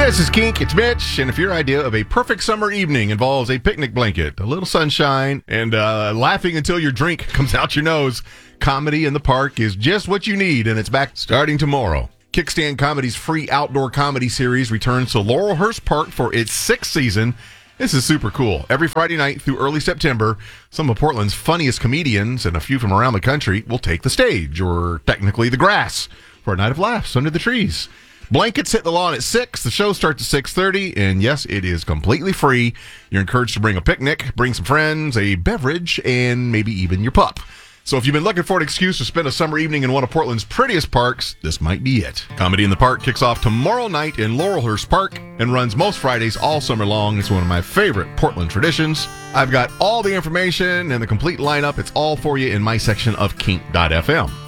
This is Kink, it's Mitch, and if your idea of a perfect summer evening involves a picnic blanket, a little sunshine, and laughing until your drink comes out your nose, Comedy in the Park is just what you need, and it's back starting tomorrow. Kickstand Comedy's free outdoor comedy series returns to Laurelhurst Park for its 6th season. This is super cool. Every Friday night through early September, some of Portland's funniest comedians and a few from around the country will take the stage, or technically the grass, for a night of laughs under the trees. Blankets hit the lawn at 6. The show starts at 6:30, and yes, it is completely free. You're encouraged to bring a picnic, bring some friends, a beverage, and maybe even your pup. So if you've been looking for an excuse to spend a summer evening in one of Portland's prettiest parks, this might be it. Comedy in the Park kicks off tomorrow night in Laurelhurst Park and runs most Fridays all summer long. It's one of my favorite Portland traditions. I've got all the information and the complete lineup. It's all for you in my section of kink.fm.